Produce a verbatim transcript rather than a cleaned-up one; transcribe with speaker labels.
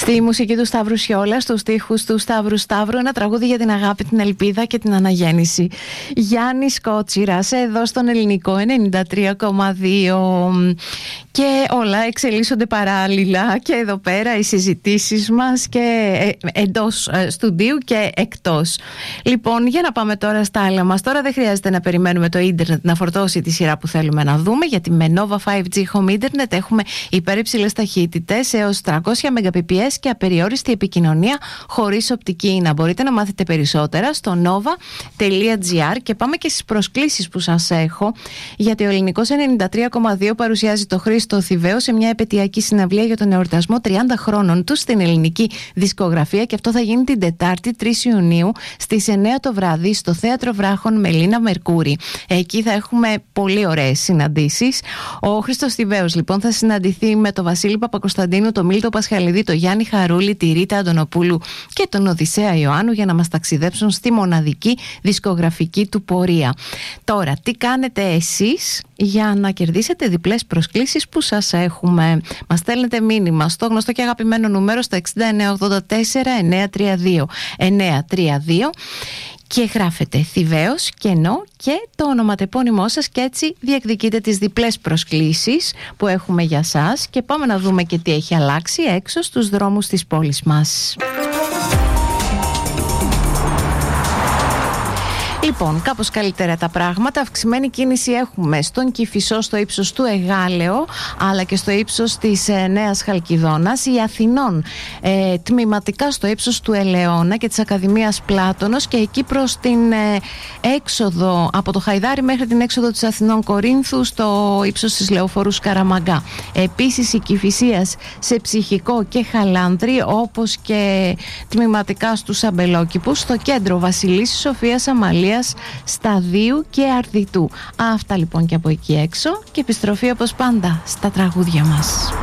Speaker 1: Στη μουσική του Σταύρου Σιόλα, στους στίχους του Σταύρου Σταύρου, ένα τραγούδι για την αγάπη, την ελπίδα και την αναγέννηση. Γιάννης Κότσιρας, εδώ στον Ελληνικό ενενήντα τρία κόμμα δύο. Και όλα εξελίσσονται παράλληλα και εδώ πέρα οι συζητήσεις μας και εντός στουντίου και εκτός. Λοιπόν, για να πάμε τώρα στα άλλα μας. Τώρα δεν χρειάζεται να περιμένουμε το ίντερνετ να φορτώσει τη σειρά που θέλουμε να δούμε, γιατί με Nova φάιβ τζι Home Internet έχουμε υπερύψηλες ταχύτητες έως τριακόσια Mbps και απεριόριστη επικοινωνία χωρίς οπτική ίνα. Μπορείτε να μάθετε περισσότερα στο nova τελεία gr και πάμε και στις προσκλήσεις που σας έχω, γιατί ο Ελληνικός ενενήντα τρία κόμμα δύο παρουσιάζει το Χρήστο Θηβαίο σε μια επαιτειακή συναυλία για τον εορτασμό τριάντα χρόνων του στην ελληνική δισκογραφία, και αυτό θα γίνει την Τετάρτη τρεις Ιουνίου στις εννιά το βράδυ στο Θέατρο Βράχων Μελίνα Μερκούρη. Εκεί θα έχουμε πολύ ωραίες συναντήσεις. Ο Χρήστος Θηβαίος λοιπόν θα συναντηθεί με τον Βασίλη Παπακοσταντίνου, τον Μίλτο Πασχαλίδη, τον Γιάννη Χαρούλη, τη Ρίτα Αντωνοπούλου και τον Οδυσσέα Ιωάννου για να μας ταξιδέψουν στη μοναδική δισκογραφική του πορεία. Τώρα, τι κάνετε εσείς για να κερδίσετε διπλές προσκλήσεις που σας έχουμε? Μας στέλνετε μήνυμα στο γνωστό και αγαπημένο νούμερο στο εξήντα εννιά ογδόντα τέσσερα εννιακόσια τριάντα δύο εννιακόσια τριάντα δύο και γράφετε Θηβαίος κενό και το ονοματεπώνυμό σας, και έτσι διεκδικείτε τις διπλές προσκλήσεις που έχουμε για σας. Και πάμε να δούμε και τι έχει αλλάξει έξω στους δρόμους της πόλης μας. Λοιπόν, κάπως καλύτερα τα πράγματα. Αυξημένη κίνηση έχουμε στον Κηφισό στο ύψος του Εγάλεο, αλλά και στο ύψος της ε, Νέας Χαλκιδόνας. Η Αθηνών ε, τμηματικά στο ύψος του Ελαιώνα και της Ακαδημίας Πλάτωνος, και εκεί προς την ε, έξοδο από το Χαϊδάρι μέχρι την έξοδο της Αθηνών Κορίνθου στο ύψος της Λεωφόρου Σκαραμαγκά. Επίσης η Κηφισίας σε Ψυχικό και Χαλάνδρη, όπως και τμηματικά στους Αμπελόκηπους, στο κέντρο Βασιλίσσης Σοφίας Αμαλίας, Σταδίου και Αρδιτού. Αυτά λοιπόν και από εκεί έξω, και επιστροφή όπως πάντα στα τραγούδια μας.